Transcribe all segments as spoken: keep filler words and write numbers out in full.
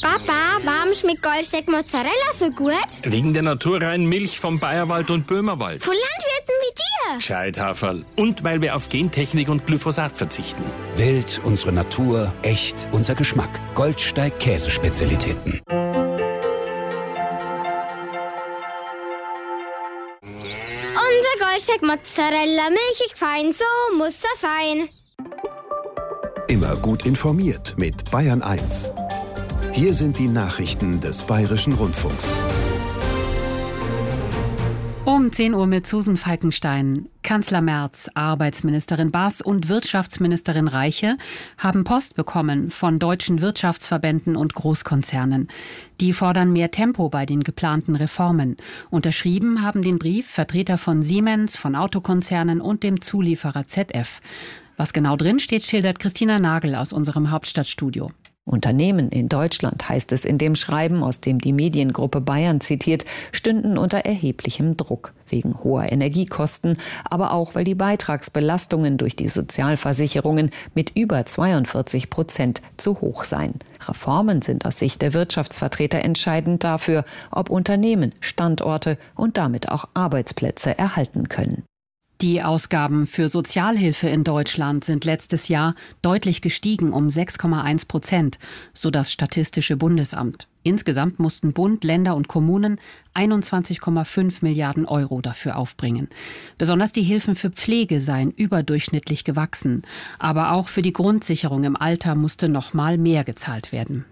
Papa, warum schmeckt Goldsteak Mozzarella so gut? Wegen der naturreinen Milch vom Bayerwald und Böhmerwald. Von Landwirten wie dir. Gescheithaferl. Und weil wir auf Gentechnik und Glyphosat verzichten. Wild, unsere Natur, echt, unser Geschmack. Goldsteig Käsespezialitäten. Unser Goldsteak Mozzarella, milchig fein, so muss das sein. Immer gut informiert mit Bayern eins. Hier sind die Nachrichten des Bayerischen Rundfunks. Um zehn Uhr mit Susan Falkenstein. Kanzler Merz, Arbeitsministerin Baas und Wirtschaftsministerin Reiche haben Post bekommen von deutschen Wirtschaftsverbänden und Großkonzernen. Die fordern mehr Tempo bei den geplanten Reformen. Unterschrieben haben den Brief Vertreter von Siemens, von Autokonzernen und dem Zulieferer Z F. Was genau drin steht, schildert Christina Nagel aus unserem Hauptstadtstudio. Unternehmen in Deutschland, heißt es in dem Schreiben, aus dem die Mediengruppe Bayern zitiert, stünden unter erheblichem Druck. Wegen hoher Energiekosten, aber auch, weil die Beitragsbelastungen durch die Sozialversicherungen mit über zweiundvierzig Prozent zu hoch seien. Reformen sind aus Sicht der Wirtschaftsvertreter entscheidend dafür, ob Unternehmen Standorte und damit auch Arbeitsplätze erhalten können. Die Ausgaben für Sozialhilfe in Deutschland sind letztes Jahr deutlich gestiegen um sechs Komma eins Prozent, so das Statistische Bundesamt. Insgesamt mussten Bund, Länder und Kommunen einundzwanzig Komma fünf Milliarden Euro dafür aufbringen. Besonders die Hilfen für Pflege seien überdurchschnittlich gewachsen. Aber auch für die Grundsicherung im Alter musste noch mal mehr gezahlt werden.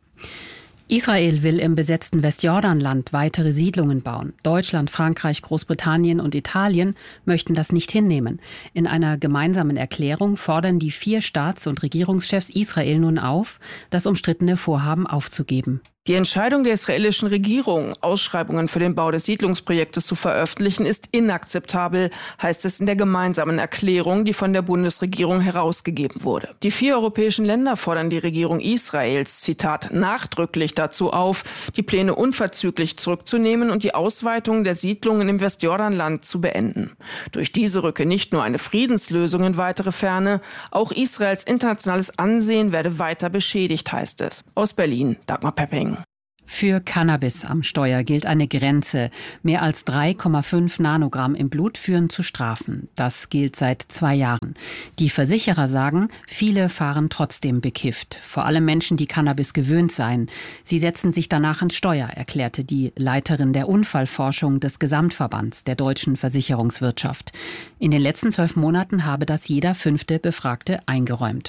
Israel will im besetzten Westjordanland weitere Siedlungen bauen. Deutschland, Frankreich, Großbritannien und Italien möchten das nicht hinnehmen. In einer gemeinsamen Erklärung fordern die vier Staats- und Regierungschefs Israel nun auf, das umstrittene Vorhaben aufzugeben. Die Entscheidung der israelischen Regierung, Ausschreibungen für den Bau des Siedlungsprojektes zu veröffentlichen, ist inakzeptabel, heißt es in der gemeinsamen Erklärung, die von der Bundesregierung herausgegeben wurde. Die vier europäischen Länder fordern die Regierung Israels, Zitat, nachdrücklich dazu auf, die Pläne unverzüglich zurückzunehmen und die Ausweitung der Siedlungen im Westjordanland zu beenden. Durch diese rücke nicht nur eine Friedenslösung in weitere Ferne, auch Israels internationales Ansehen werde weiter beschädigt, heißt es. Aus Berlin, Dagmar Pepping. Für Cannabis am Steuer gilt eine Grenze. Mehr als drei Komma fünf Nanogramm im Blut führen zu Strafen. Das gilt seit zwei Jahren. Die Versicherer sagen, viele fahren trotzdem bekifft. Vor allem Menschen, die Cannabis gewöhnt seien. Sie setzen sich danach ans Steuer, erklärte die Leiterin der Unfallforschung des Gesamtverbands der deutschen Versicherungswirtschaft. In den letzten zwölf Monaten habe das jeder fünfte Befragte eingeräumt.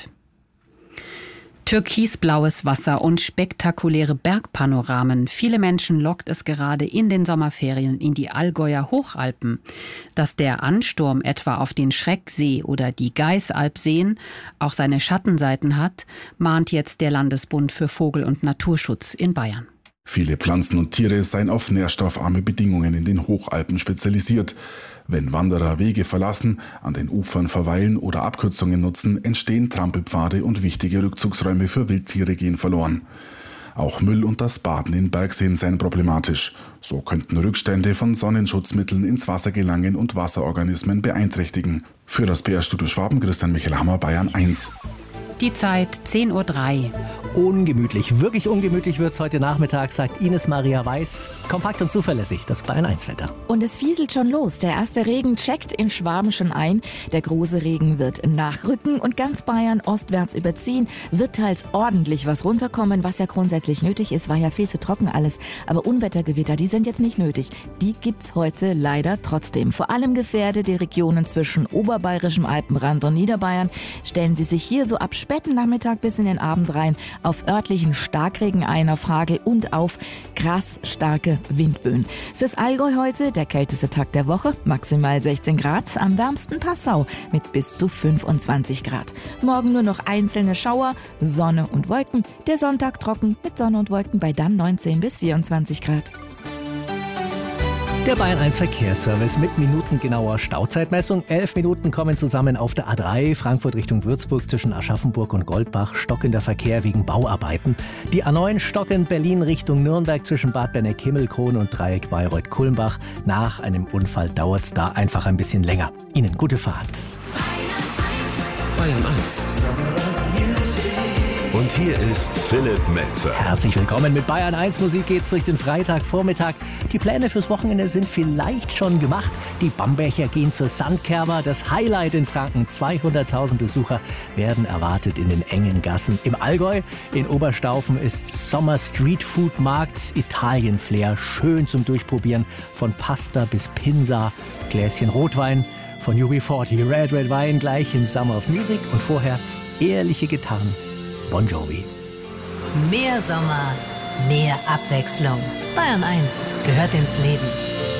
Türkisblaues Wasser und spektakuläre Bergpanoramen. Viele Menschen lockt es gerade in den Sommerferien in die Allgäuer Hochalpen. Dass der Ansturm etwa auf den Schrecksee oder die Geißalpseen auch seine Schattenseiten hat, mahnt jetzt der Landesbund für Vogel- und Naturschutz in Bayern. Viele Pflanzen und Tiere seien auf nährstoffarme Bedingungen in den Hochalpen spezialisiert. Wenn Wanderer Wege verlassen, an den Ufern verweilen oder Abkürzungen nutzen, entstehen Trampelpfade und wichtige Rückzugsräume für Wildtiere gehen verloren. Auch Müll und das Baden in Bergseen seien problematisch. So könnten Rückstände von Sonnenschutzmitteln ins Wasser gelangen und Wasserorganismen beeinträchtigen. Für das B R-Studio Schwaben, Christian Michael Hammer, Bayern eins. Die Zeit zehn Uhr drei. Ungemütlich, wirklich ungemütlich wird es heute Nachmittag, sagt Ines Maria Weiß. Kompakt und zuverlässig, das Bayern eins Wetter. Und es fieselt schon los. Der erste Regen checkt in Schwaben schon ein. Der große Regen wird nachrücken und ganz Bayern ostwärts überziehen. Wird teils ordentlich was runterkommen, was ja grundsätzlich nötig ist. War ja viel zu trocken alles. Aber Unwettergewitter, die sind jetzt nicht nötig. Die gibt's heute leider trotzdem. Vor allem gefährdet die Regionen zwischen oberbayerischem Alpenrand und Niederbayern. Stellen Sie sich hier so ab späten Nachmittag bis in den Abend rein auf örtlichen Starkregen ein, auf Hagel und auf krass starke Windböen. Fürs Allgäu heute der kälteste Tag der Woche, maximal sechzehn Grad, am wärmsten Passau mit bis zu fünfundzwanzig Grad. Morgen nur noch einzelne Schauer, Sonne und Wolken, der Sonntag trocken mit Sonne und Wolken bei dann neunzehn bis vierundzwanzig Grad. Der Bayern eins Verkehrsservice mit minutengenauer Stauzeitmessung. Elf Minuten kommen zusammen auf der A drei, Frankfurt Richtung Würzburg zwischen Aschaffenburg und Goldbach. Stockender Verkehr wegen Bauarbeiten. Die A neun stockend Berlin Richtung Nürnberg zwischen Bad Berneck-Himmelkron und Dreieck Bayreuth-Kulmbach. Nach einem Unfall dauert es da einfach ein bisschen länger. Ihnen gute Fahrt. Bayern eins. Und hier ist Philipp Metzer. Herzlich willkommen. Mit Bayern eins Musik geht's durch den Freitagvormittag. Die Pläne fürs Wochenende sind vielleicht schon gemacht. Die Bamberger gehen zur Sandkerber. Das Highlight in Franken. zweihunderttausend Besucher werden erwartet in den engen Gassen. Im Allgäu, in Oberstaufen, ist Sommer Street Food Markt. Italien-Flair, schön zum Durchprobieren. Von Pasta bis Pinsa. Gläschen Rotwein von U B vierzig. Red Red Wein gleich im Summer of Music. Und vorher ehrliche Gitarren. Bon Jovi. Mehr Sommer, mehr Abwechslung. Bayern eins gehört ins Leben.